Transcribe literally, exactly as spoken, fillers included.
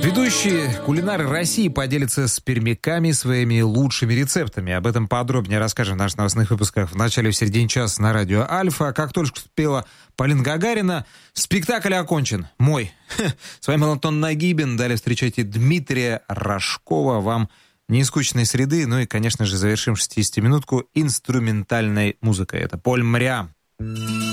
Ведущие кулинары России поделятся с пермяками своими лучшими рецептами. Об этом подробнее расскажем в наших новостных выпусках в начале и в середине часа на радио Альфа. Как только спела Полина Гагарина, спектакль окончен. Мой. С вами Антон Нагибин. Далее встречайте Дмитрия Рожкова. Вам нескучной среды. Ну и, конечно же, завершим шестидесятиминутку инструментальной музыкой. Это Поль Мря.